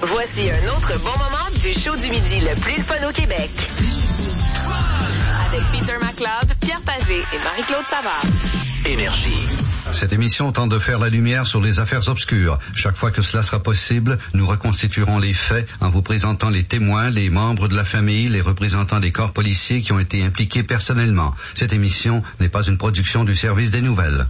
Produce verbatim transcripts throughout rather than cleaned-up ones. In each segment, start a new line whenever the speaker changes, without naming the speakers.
Voici un autre bon moment du show du midi le plus fun au Québec. Avec Peter McLeod, Pierre Pagé et Marie-Claude Savard.
Énergie.
Cette émission tente de faire la lumière sur les affaires obscures. Chaque fois que cela sera possible, nous reconstituerons les faits en vous présentant les témoins, les membres de la famille, les représentants des corps policiers qui ont été impliqués personnellement. Cette émission n'est pas une production du service des nouvelles.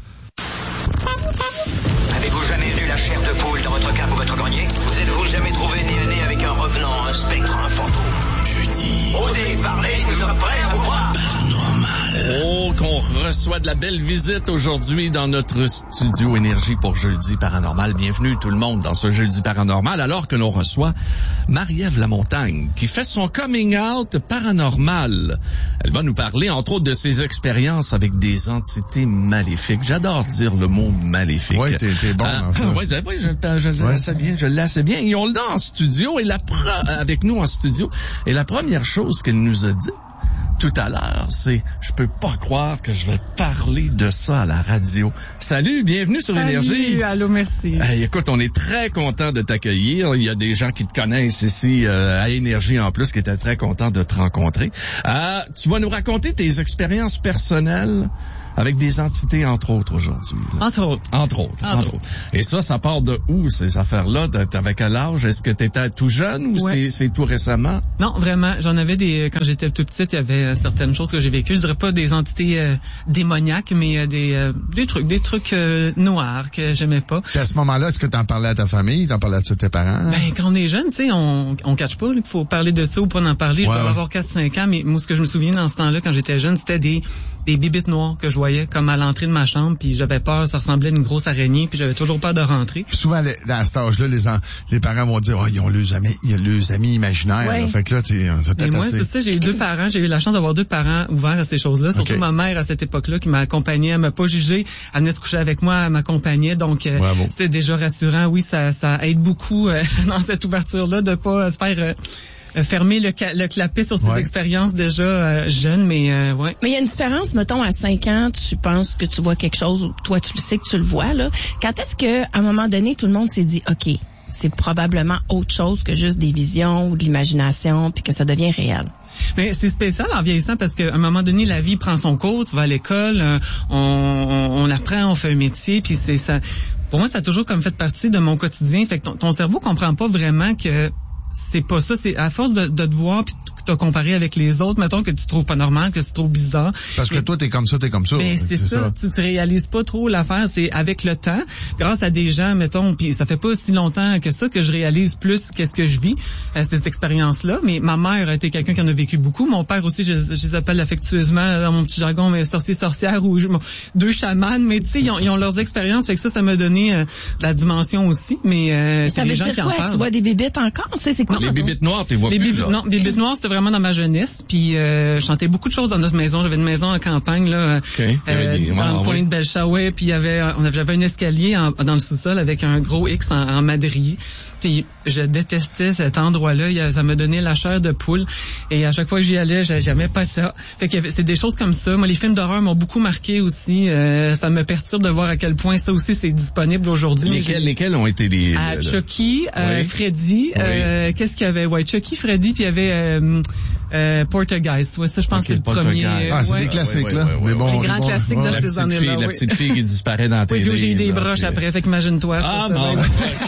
Avez-vous jamais vu la chair de poule dans votre cape ou votre grenier? Vous êtes-vous jamais trouvé nez à nez avec un revenant, un spectre, un fantôme? Jeudi. Osez parler, nous sommes prêts à vous croire. Paranormal.
Oh, qu'on reçoit de la belle visite aujourd'hui dans notre studio Énergie pour Jeudi Paranormal. Bienvenue tout le monde dans ce Jeudi Paranormal, alors que l'on reçoit Marie-Ève Lamontagne, qui fait son coming out paranormal. Elle va nous parler, entre autres, de ses expériences avec des entités maléfiques. J'adore dire le mot maléfique.
Oui, t'es, t'es bon.
Ah,
enfin.
oui, oui, je, je, je
Ouais.
l'asse bien, je l'asse bien. Et on l'a en studio, et la pre- avec nous en studio. Et la première chose qu'elle nous a dit tout à l'heure, c'est « Je peux pas croire que je vais parler de ça à la radio. » Salut, bienvenue sur
Salut,
Énergie.
allô, merci.
Hey, écoute, on est très content de t'accueillir. Il y a des gens qui te connaissent ici euh, à Énergie en plus qui étaient très contents de te rencontrer. Euh, tu vas nous raconter tes expériences personnelles avec des entités, entre autres, aujourd'hui. Là.
Entre autres.
Entre autres, entre,
Entre
autres. Et ça, ça part de où, ces affaires-là? T'avais quel âge? Est-ce que t'étais tout jeune ou
Ouais.
c'est, c'est tout récemment?
Non, vraiment, j'en avais des... Quand j'étais toute petite, il y avait euh, certaines choses que j'ai vécues. Je dirais pas des entités euh, démoniaques, mais euh, des euh, des trucs, des trucs euh, noirs que j'aimais pas.
Puis à ce moment-là, est-ce que t'en parlais à ta famille? T'en parlais à tes parents?
Ben, quand on est jeune, tu sais, on on catch pas, il faut parler de ça ou pas en parler.
Ouais,
je dois
ouais.
avoir quatre cinq ans, mais moi, ce que je me souviens dans ce temps-là, quand j'étais jeune, c'était des des bibites noires que je voyais comme à l'entrée de ma chambre, puis j'avais peur, ça ressemblait à une grosse araignée, puis j'avais toujours peur de rentrer.
Puis souvent, les- à cet âge-là, les, en- les parents vont dire, oh, ils ont leurs amis, ils ont leurs amis imaginaires.
Ouais.
Là. Fait que là, tu
Et moi, c'est ça, j'ai eu deux parents, j'ai eu la chance d'avoir deux parents ouverts à ces choses-là, surtout
Okay.
ma mère à cette époque-là qui m'a accompagnée, elle m'a pas jugée, elle venait se coucher avec moi, elle m'accompagnait, donc euh,
Bravo.
c'était déjà rassurant. Oui, ça ça aide beaucoup euh, dans cette ouverture-là de pas euh, se faire euh, euh, fermer le, ca- le clapet sur ses
Ouais.
expériences déjà euh, jeunes, mais euh, ouais.
Mais il y a une différence, mettons, à cinq ans, tu penses que tu vois quelque chose, ou toi, tu le sais que tu le vois, là. Quand est-ce que, à un moment donné, tout le monde s'est dit, OK, c'est probablement autre chose que juste des visions ou de l'imagination, puis que ça devient réel?
Mais c'est spécial en vieillissant parce qu'à un moment donné, la vie prend son cours, tu vas à l'école, euh, on, on, on apprend, on fait un métier, puis c'est ça. Pour moi, ça a toujours comme fait partie de mon quotidien. Fait que ton, ton cerveau comprend pas vraiment que c'est pas ça. C'est à force de, de te voir puis de te comparer avec les autres, mettons que tu trouves pas normal, que tu trouves bizarre.
Parce que
Mais-
toi, t'es comme ça, t'es comme ça.
Ben, c'est, ça. Tu, tu réalises pas trop l'affaire. C'est avec le temps, grâce à des gens, mettons, puis ça fait pas si longtemps que ça que je réalise plus qu'est-ce que je vis, euh, ces expériences-là. Mais ma mère a été quelqu'un qui en a vécu beaucoup. Mon père aussi, je, je les appelle affectueusement dans mon petit jargon, mais sorcier, sorcière ou je- bon, deux chamans. Mais tu sais, ils ont, ils ont leurs expériences. Fait que ça, ça m'a donné euh, la dimension aussi. Mais euh,
Ça
c'est
veut
les gens
dire
qui en
quoi?
parlent.
Tu vois des bébites encore? C'est, c'est quoi?
Les bibites noires, t'es vois
Les
plus,
bibi-
là.
non, Bibites Noires, c'était vraiment dans ma jeunesse. Puis euh, je chantais beaucoup de choses dans notre maison. J'avais une maison en campagne là,
Il y avait des-
dans
ah,
le
ouais.
coin de Bellechaouet. Puis il y avait, on avait, j'avais un escalier en- dans le sous-sol avec un gros X en, en madrier. Puis je détestais cet endroit-là. Il y a- ça me donnait la chair de poule. Et à chaque fois que j'y allais, j'a- j'aimais pas ça. Fait que c'est des choses comme ça. Moi, les films d'horreur m'ont beaucoup marqué aussi. Euh, ça me perturbe de voir à quel point ça aussi c'est disponible aujourd'hui.
Lesquels, lesquels ont été les...
À
le-
Chucky, euh,
Oui.
Freddy, euh, qu'est-ce qu'il y avait? Ouais, Chucky, Freddy, puis il y avait euh, euh, Poltergeist. Ouais, ça, je pense
Ok,
que c'est le
Poltergeist.
premier.
Ah, c'est
ouais.
des classiques,
ouais,
là.
ouais, ouais,
Mais bon,
Les grands
bon,
classiques
ouais.
de
La
ces
petite
années-là,
fille, la
oui.
petite fille qui disparaît dans tes
Oui, puis j'ai eu des
livres, là,
broches
puis-
après, fait qu'imagine-toi.
Ah,
ça, ça
bon,
va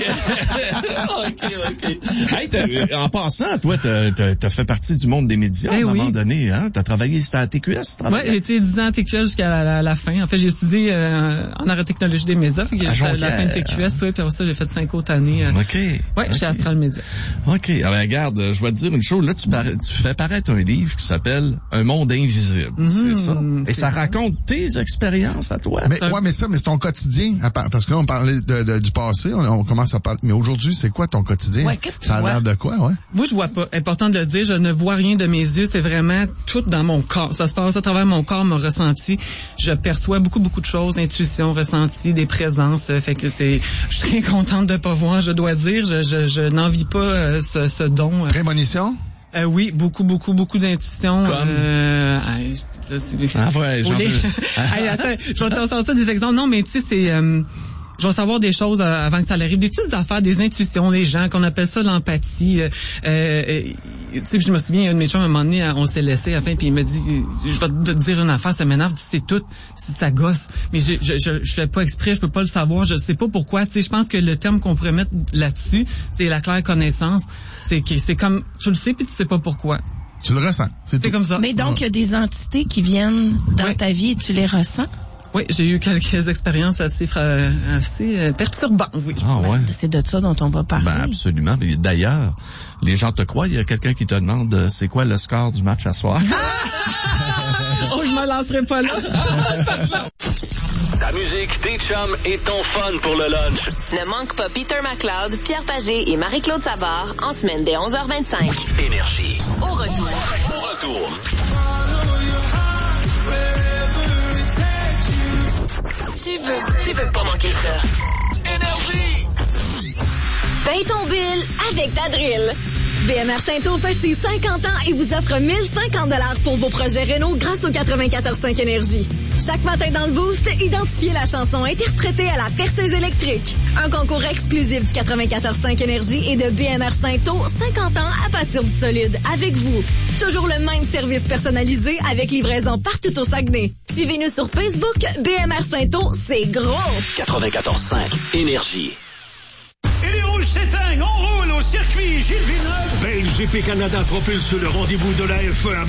ok.
être-
ok, ok. Hey, t'as- en passant, toi, t'as, t'as, t'as fait partie du monde des médias
Eh
à un
oui.
moment donné, hein? T'as travaillé, c'était à T Q S, tu
Ouais,
travaillais?
j'ai été dix ans à T Q S jusqu'à la, la, la fin. En fait, j'ai étudié euh, en arts et technologie des médias. Fait que
À
j'ai fait la
Jonquière.
fin de T Q S, ouais, puis après ça, j'ai fait cinq autres années. Euh,
OK.
ouais, chez
OK.
Astral Media.
OK. Alors, regarde, je vais te dire une chose. Là, tu, parais- tu fais paraître un livre qui s'appelle Un monde invisible.
Mhm,
c'est ça. Et
c'est
ça,
ça.
raconte tes expériences à toi.
Mais, ouais, mais ça, mais c'est ton quotidien. à part- Parce que là, on parlait de, de- du passé, on, on commence à parler. Mais aujourd'hui, c'est quoi ton quotidien?
Ouais, qu'est-ce que tu
Ça a
vois?
l'air de quoi, ouais?
Moi, je vois pas. Important de le dire, je ne vois rien de mes yeux. C'est vraiment tout dans mon corps. Ça se passe à travers mon corps, mon ressenti. Je perçois beaucoup, beaucoup de choses, intuition, ressenti, des présences. Fait que c'est, je suis très contente de pas voir. Je dois dire, je, je, je n'envie pas euh, ce, ce don.
Prémonition?
Euh, oui, beaucoup, beaucoup, beaucoup d'intuition.
Comme?
Euh, hey, là, c'est-
Ah ouais, j'en
Faut les-
veux.
Hey, attends, je vais t'en sortir des exemples. Non, mais tu sais, c'est... Euh, je vais savoir des choses avant que ça arrive, des petites affaires, des intuitions, des gens, qu'on appelle ça l'empathie. Euh, euh, tu sais, je me souviens, un de mes chums, à un moment donné, on s'est laissé à la fin, puis il me dit, je vais te dire une affaire, ça m'énerve, tu sais tout, ça gosse. Mais je, je, je, je fais pas exprès, je peux pas le savoir, je sais pas pourquoi. Tu sais, je pense que le terme qu'on pourrait mettre là-dessus, c'est la claire connaissance. C'est que c'est comme, tu le sais, puis tu sais pas pourquoi.
Tu le ressens. C'est,
c'est comme ça.
Mais donc, il y a des entités qui viennent dans
ouais. ta
vie et tu les ressens?
Oui, j'ai eu quelques expériences assez, fra... assez euh, perturbantes, oui.
Ah ouais.
C'est de ça dont on va parler.
Ben absolument. Mais d'ailleurs, les gens te croient, il y a quelqu'un qui te demande euh, c'est quoi le score du match à soir.
Oh, je me lancerai pas là.
Ta musique, tes chums et ton fun pour le lunch.
Ne manque pas Peter McLeod, Pierre Pagé et Marie-Claude Savard en semaine dès onze heures vingt-cinq.
Énergie.
Au retour.
Au retour.
Tu veux, tu veux pas manquer ça.
Énergie.
Paye ton bill avec ta drill. B M R Saint-Aul fête ses cinquante ans et vous offre mille cinquante dollars pour vos projets Renault grâce au quatre-vingt-quatorze cinq Énergie. Chaque matin dans le Boost, identifiez la chanson interprétée à la perceuse électrique. Un concours exclusif du quatre-vingt-quatorze cinq Énergie et de B M R Saint-Aul, cinquante ans à partir du solide. Avec vous, toujours le même service personnalisé avec livraison partout au Saguenay. Suivez-nous sur Facebook, B M R Saint-Aul, c'est gros!
quatre-vingt-quatorze cinq Énergie.
Et les rouges s'éteignent, on roule au circuit Gilles Villeneuve. Ben, G P Canada propulse le rendez-vous de la F un.